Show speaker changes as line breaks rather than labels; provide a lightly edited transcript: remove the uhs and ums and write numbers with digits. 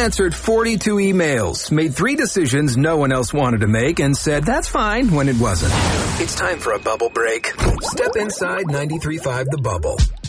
answered 42 emails, made 3 decisions no one else wanted to make, and said that's fine when it wasn't. It's time for a bubble break. Step inside 93.5 The Bubble.